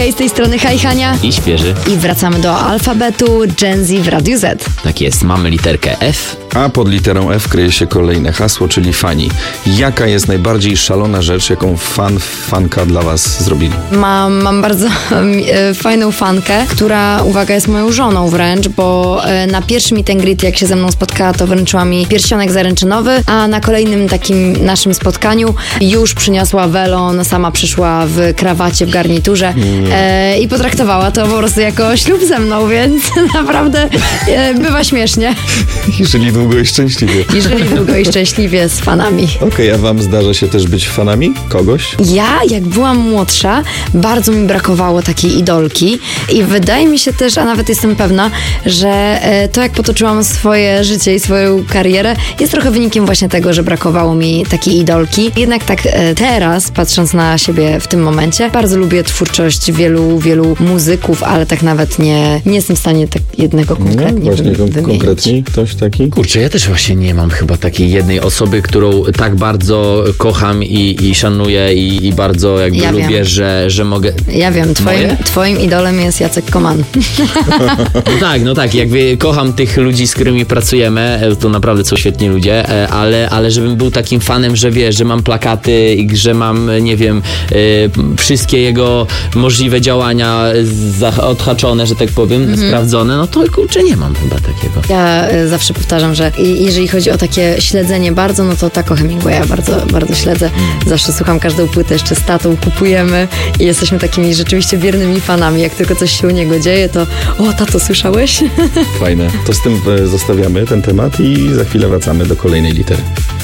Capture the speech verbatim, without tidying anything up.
Hej, z tej strony Haj Hania i Świeży. I wracamy do alfabetu Gen Z w Radiu Z. Tak jest, mamy literkę F. A pod literą F kryje się kolejne hasło, czyli fani. Jaka jest najbardziej szalona rzecz, jaką fan, fanka dla was zrobili? Mam, mam bardzo e, fajną fankę, która, uwaga, jest moją żoną wręcz, bo e, na pierwszym meet and greet, jak się ze mną spotkała, to wręczyła mi pierścionek zaręczynowy, a na kolejnym takim naszym spotkaniu już przyniosła welon, sama przyszła w krawacie, w garniturze e, i potraktowała to po prostu jako ślub ze mną, więc naprawdę e, bywa śmiesznie. Jeżeli długo i szczęśliwie. Jeżeli długo i szczęśliwie z fanami. Okej, okay, a wam zdarza się też być fanami kogoś? Ja, jak byłam młodsza, bardzo mi brakowało takiej idolki i wydaje mi się też, a nawet jestem pewna, że e, to, jak potoczyłam swoje życie i swoją karierę, jest trochę wynikiem właśnie tego, że brakowało mi takiej idolki. Jednak tak e, teraz, patrząc na siebie w tym momencie, bardzo lubię twórczość wielu, wielu muzyków, ale tak nawet nie, nie jestem w stanie tak jednego konkretnie no, właśnie wy- wymienić. Konkretnie ktoś taki? Kurczę, ja też właśnie nie mam chyba takiej jednej osoby, którą tak bardzo kocham i, i szanuję i, i bardzo jakby Ja lubię, wiem. że, że mogę... Ja wiem, twoim, twoim idolem jest Jacek Koman. No tak, no tak, jakby kocham tych ludzi, z którymi pracujemy, to naprawdę są świetni ludzie, ale, ale żebym był takim fanem, że wiesz, że mam plakaty i że mam, nie wiem, wszystkie jego możliwe działania odhaczone, że tak powiem, mhm. sprawdzone, no to kurczę, nie mam chyba takiego. Ja y, zawsze powtarzam, że i, jeżeli chodzi o takie śledzenie bardzo, no to Taco Hemingwaya bardzo, bardzo śledzę. Zawsze słucham każdą płytę, jeszcze z tatą kupujemy i jesteśmy takimi rzeczywiście wiernymi fanami. Jak tylko coś się u niego dzieje, to o, tato, słyszałeś? Fajne. To z tym zostawiamy ten temat i za chwilę wracamy do kolejnej litery.